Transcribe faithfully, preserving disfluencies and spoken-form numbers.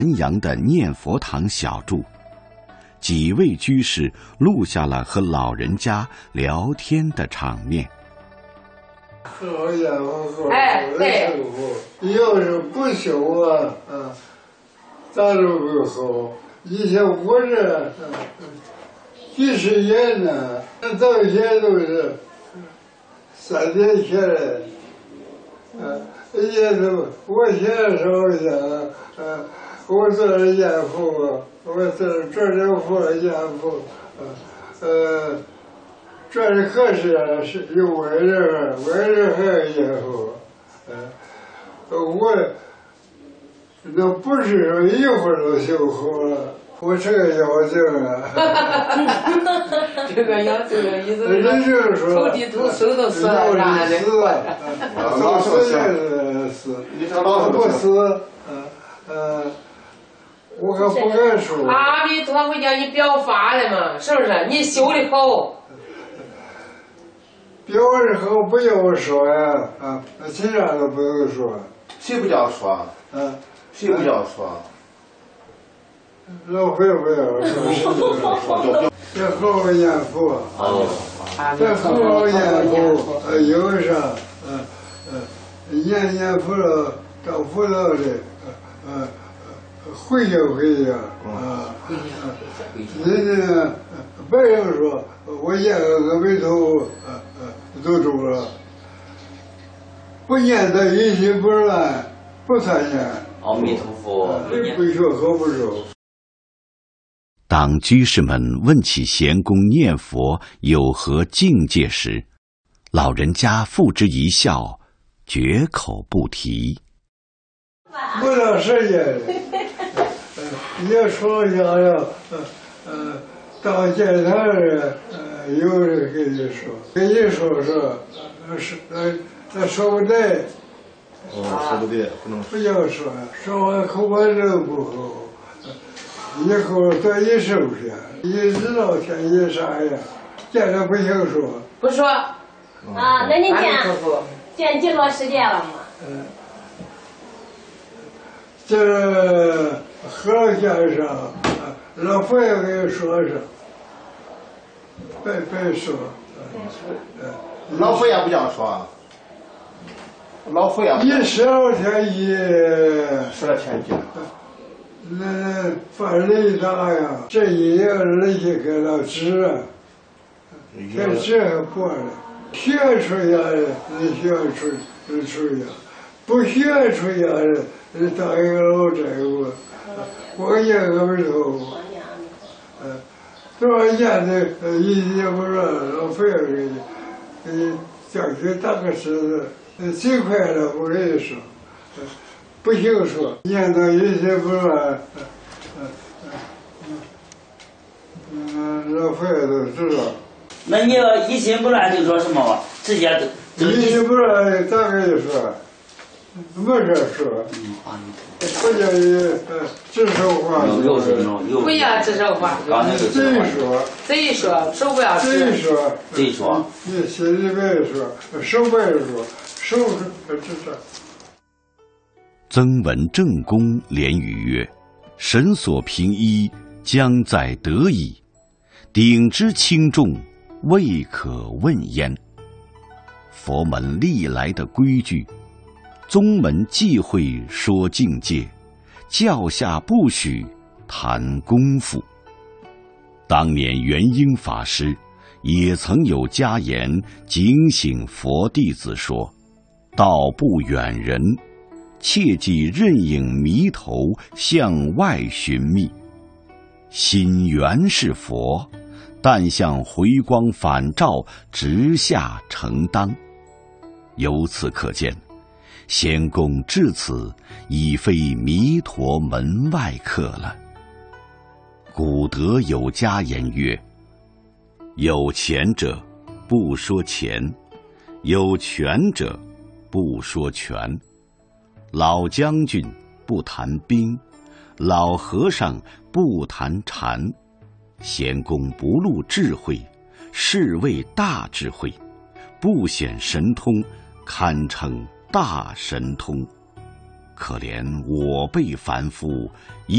南阳的念佛堂小住，几位居士录下了和老人家聊天的场面。 喝烟喝哎，对，要是不修啊，啊，咱都不喝。以前我这几十年呢，到现在都是三年前来，啊，也都我现在说一下，啊，我做了烟壶，我做做这壶烟壶，啊，呃。这是可是是有外人，外人还有烟壶，呃，我那不是说一会儿就修好了，我这个要求啊， 这个要求意思人就是说， 头地头手都死了啥的， 老死也是死，老不死，嗯呃，我可不敢说。 阿弥陀佛叫你表法了嘛，是不是？你修的好。 表示后不要说呀，啊，其他都不用说。 谁不叫说？ 嗯， 谁不叫说？ 老会不要说，谁不要说？这好烟壶，这好烟壶，呃，有啥？呃呃，烟烟壶了，照辅导的，呃呃，回家回家啊，人家白人说，我烟个阿弥陀佛，呃呃。都住了，不念的一心不乱，不参念。 阿弥陀佛， 不学和不熟。 当居士们问起贤公念佛有何境界时，老人家付之一笑，绝口不提。 不到时间，也说想要，呃呃，当检查人。有人跟你说，跟你说说，是呃，他说不对， 哦，说不对，不能不要说，说完口把肉不好，以后多一收下，你知道天气啥样，见着不行说， 不说。 啊，那你见见几多时间了吗？ 嗯，这和先生，老佛爷给说说。别别说， 老佛爷不叫说，老佛爷一十二天一十二天一， 那犯雷大呀，这一夜那些给他治，这治还过了，学出来的那学出出呀，不学出来的那当一个老债务，我也个不头，嗯。多少年的一也不说老费儿给你，给你叫去打个石子，最快了我跟你说，不行说，念到一些不乱，嗯，老费儿都知道。 那你要一心不乱就说什么吧？直接就一心不乱咋跟你说？没事说。嗯啊，不叫你呃指手画脚。 不要指手画脚。 贼说。 贼说，手不要指。 贼说。 贼说。 你心里边说，手不要说，手指手。 曾文正公连语曰：“神所凭依，将在得矣；鼎之轻重，未可问焉。”佛门历来的规矩。宗门忌讳说境界，教下不许谈功夫。当年元英法师也曾有家言警醒佛弟子说：“道不远人，切忌任影迷头向外寻觅。心原是佛，但向回光返照直下承当。”由此可见，仙公至此已非弥陀门外客了。古德有家言曰：“有钱者不说钱，有权者不说权。老将军不谈兵，老和尚不谈禅。仙公不露智慧，是谓大智慧；不显神通，堪称大神通。 可怜，我辈凡夫。